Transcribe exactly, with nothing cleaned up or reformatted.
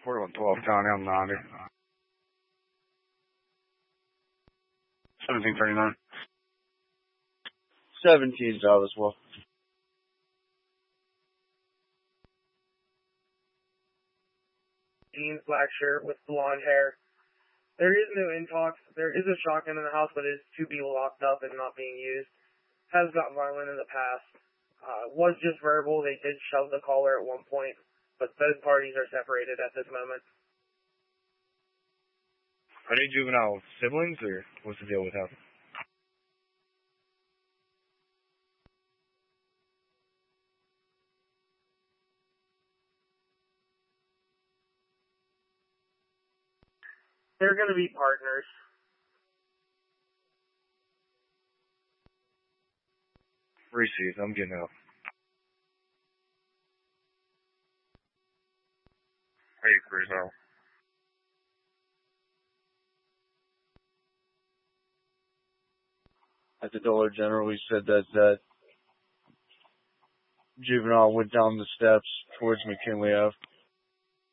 Portland twelve County, I'm ninety. seventeen thirty-nine. seventeen's out as well. Jeans, black shirt with blonde hair. There is no intox. There is a shotgun in the house, but it is to be locked up and not being used. Has got violent in the past. Uh, was just verbal. They did shove the caller at one point, but both parties are separated at this moment. Are they juvenile siblings, or what's the deal with them? They're going to be partners. Received. I'm getting out. Hey, Chris. At the Dollar General, we said that that juvenile went down the steps towards McKinley Avenue.